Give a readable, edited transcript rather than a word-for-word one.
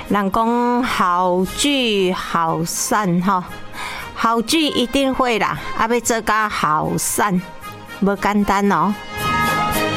人讲好聚好散吼，好聚一定会啦，要做到好散，无简单哦。